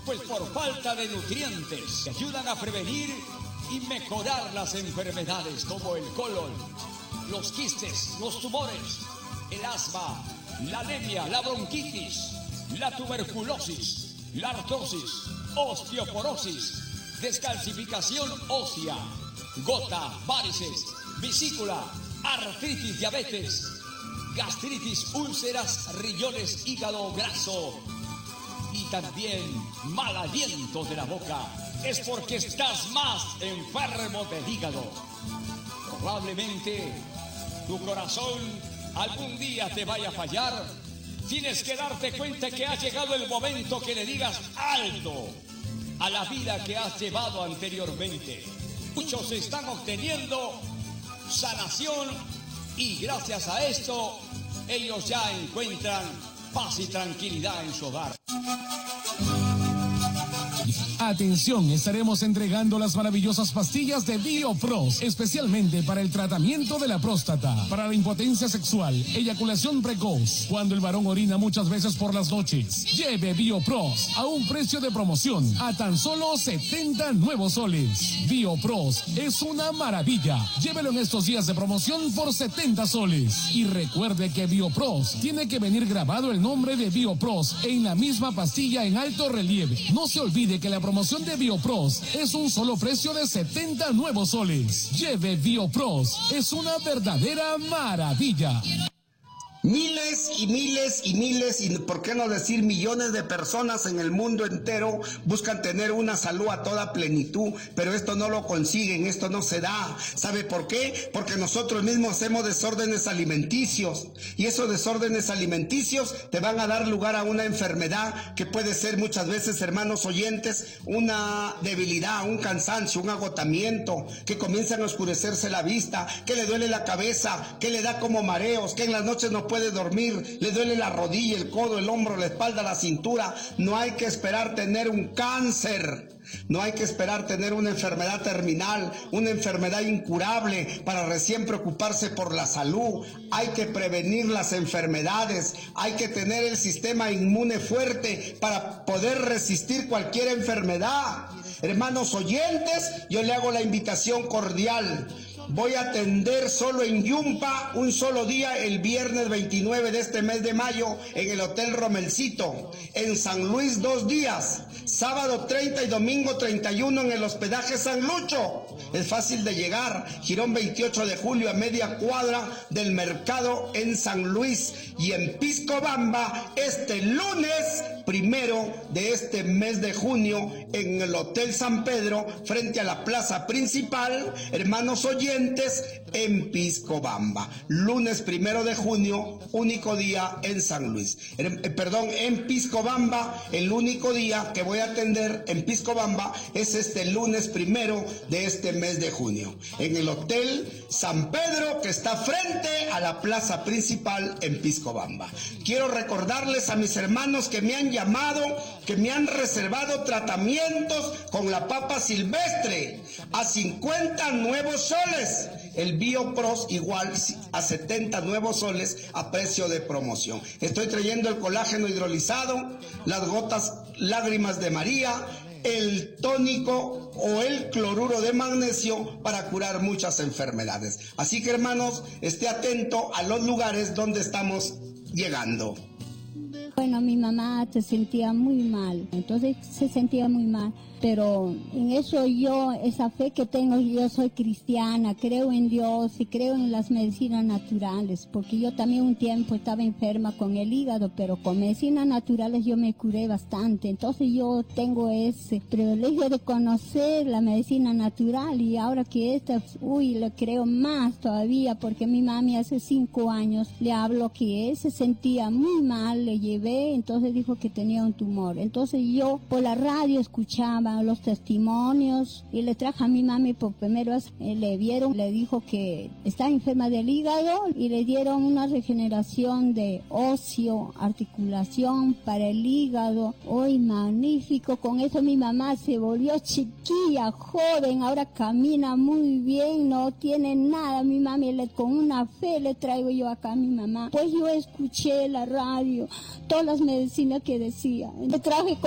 pues por falta de nutrientes que ayudan a prevenir y mejorar las enfermedades como el colon, los quistes, los tumores, el asma, la anemia, la bronquitis, la tuberculosis, la artrosis, osteoporosis, descalcificación ósea, gota, varices, vesícula, artritis, diabetes, gastritis, úlceras, riñones, hígado graso y también mal aliento de la boca. Es porque estás más enfermo del hígado. Probablemente tu corazón algún día te vaya a fallar. Tienes que darte cuenta que ha llegado el momento que le digas alto a la vida que has llevado anteriormente. Muchos están obteniendo sanación y gracias a esto ellos ya encuentran paz y tranquilidad en su hogar. Atención, estaremos entregando las maravillosas pastillas de Biopros, especialmente para el tratamiento de la próstata, para la impotencia sexual, eyaculación precoz, cuando el varón orina muchas veces por las noches. Lleve Biopros a un precio de promoción a tan solo 70 nuevos soles. Biopros es una maravilla. Llévelo en estos días de promoción por 70 soles. Y recuerde que Biopros tiene que venir grabado el nombre de Biopros en la misma pastilla en alto relieve. No se olvide que la promoción de Biopros es un solo precio de 70 nuevos soles. Lleve Biopros, es una verdadera maravilla. Miles y miles y miles, y por qué no decir millones de personas en el mundo entero buscan tener una salud a toda plenitud, pero esto no lo consiguen, esto no se da. ¿Sabe por qué? Porque nosotros mismos hacemos desórdenes alimenticios, y esos desórdenes alimenticios te van a dar lugar a una enfermedad que puede ser muchas veces, hermanos oyentes, una debilidad, un cansancio, un agotamiento, que comienzan a oscurecerse la vista, que le duele la cabeza, que le da como mareos, que en las noches no puede dormir, le duele la rodilla, el codo, el hombro, la espalda, la cintura. No hay que esperar tener un cáncer, no hay que esperar tener una enfermedad terminal, una enfermedad incurable para recién preocuparse por la salud. Hay que prevenir las enfermedades, hay que tener el sistema inmune fuerte para poder resistir cualquier enfermedad. Hermanos oyentes, yo le hago la invitación cordial. Voy a atender solo en Yumpa un solo día, el viernes 29 de este mes de mayo, en el Hotel Romelcito. En San Luis 2 días, sábado 30 y domingo 31 en el hospedaje San Lucho. Es fácil de llegar, Jirón 28 de julio a media cuadra del mercado en San Luis. Y en Piscobamba este lunes 1 de este mes de junio en el Hotel San Pedro frente a la plaza principal, hermanos oyentes, en Piscobamba. Lunes 1 de junio, único día en San Luis. En Piscobamba, el único día que voy a atender en Piscobamba es este lunes 1 de este mes de junio, en el Hotel San Pedro, que está frente a la plaza principal en Piscobamba. Quiero recordarles a mis hermanos que me han llamado, que me han reservado tratamientos con la papa silvestre a 50 nuevos soles. El Biopros igual a 70 nuevos soles a precio de promoción. Estoy trayendo el colágeno hidrolizado, las gotas lágrimas de María, el tónico o el cloruro de magnesio para curar muchas enfermedades. Así que, hermanos, esté atento a los lugares donde estamos llegando. Bueno, mi mamá se sentía muy mal, entonces se sentía muy mal, pero en eso yo, esa fe que tengo, yo soy cristiana, creo en Dios y creo en las medicinas naturales, porque yo también un tiempo estaba enferma con el hígado, pero con medicinas naturales yo me curé bastante, entonces yo tengo ese privilegio de conocer la medicina natural y ahora que esta, le creo más todavía, porque mi mami hace 5 años le habló que él se sentía muy mal, le llevé, entonces dijo que tenía un tumor. Entonces yo por la radio escuchaba los testimonios y le traje a mi mami por primera vez, le vieron, le dijo que estaba enferma del hígado y le dieron una regeneración de óseo, articulación para el hígado. Hoy magnífico, con eso mi mamá se volvió chiquilla, joven, ahora camina muy bien, no tiene nada. Mi mami con una fe le traigo yo acá a mi mamá. Pues yo escuché la radio, todas las medicinas que decía. Le traje